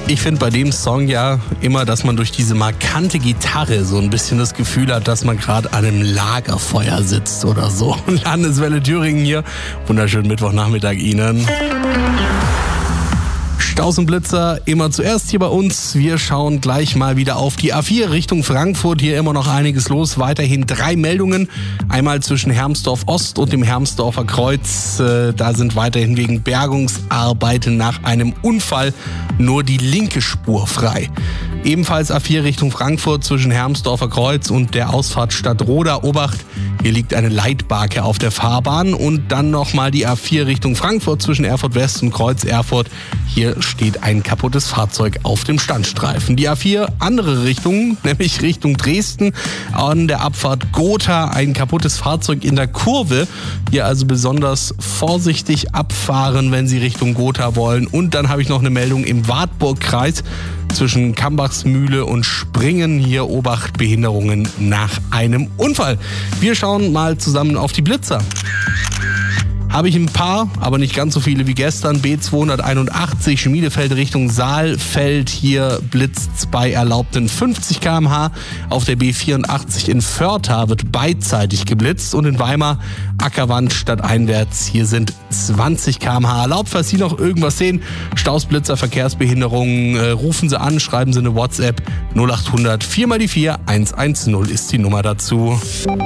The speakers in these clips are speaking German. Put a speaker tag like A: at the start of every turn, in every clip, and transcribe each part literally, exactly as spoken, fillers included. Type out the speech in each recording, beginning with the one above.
A: Ich finde bei dem Song ja immer, dass man durch diese markante Gitarre so ein bisschen das Gefühl hat, dass man gerade an einem Lagerfeuer sitzt oder so. Landeswelle Thüringen hier. Wunderschönen Mittwochnachmittag Ihnen. Staus und Blitzer immer zuerst hier bei uns. Wir schauen gleich mal wieder auf die A vier Richtung Frankfurt. Hier immer noch einiges los. Weiterhin drei Meldungen. Einmal zwischen Hermsdorf Ost und dem Hermsdorfer Kreuz. Da sind weiterhin wegen Bergungsarbeiten nach einem Unfall nur die linke Spur frei. Ebenfalls A vier Richtung Frankfurt zwischen Hermsdorfer Kreuz und der Ausfahrt Stadtroda. Obacht, hier liegt eine Leitbarke auf der Fahrbahn. Und dann nochmal die A vier Richtung Frankfurt zwischen Erfurt West und Kreuz Erfurt. Hier steht ein kaputtes Fahrzeug auf dem Standstreifen. Die A vier andere Richtung, nämlich Richtung Dresden. An der Abfahrt Gotha ein kaputtes Fahrzeug in der Kurve. Hier also besonders vorsichtig abfahren, wenn Sie Richtung Gotha wollen. Und dann habe ich noch eine Meldung im Wartburgkreis zwischen Kambachsmühle und Springen. Hier Obacht, Behinderungen nach einem Unfall. Wir schauen mal zusammen auf die Blitzer. Habe ich ein paar, aber nicht ganz so viele wie gestern. B zweihunderteinundachtzig Schmiedefeld Richtung Saalfeld. Hier blitzt bei erlaubten fünfzig Kilometer pro Stunde. Auf der B vierundachtzig in Förtha wird beidseitig geblitzt. Und in Weimar Ackerwand stadteinwärts. Hier sind zwanzig Kilometer pro Stunde erlaubt. Falls Sie noch irgendwas sehen, Stausblitzer, Verkehrsbehinderungen, äh, rufen Sie an, schreiben Sie eine WhatsApp. null acht hundert vier mal die vier eins eins null ist die Nummer dazu.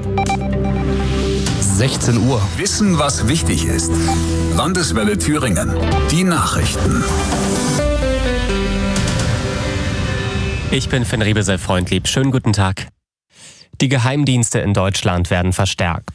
A: sechzehn Uhr.
B: Wissen, was wichtig ist. Landeswelle Thüringen. Die Nachrichten.
C: Ich bin Finn Riebesel, Freundlieb. Schönen guten Tag. Die Geheimdienste in Deutschland werden verstärkt.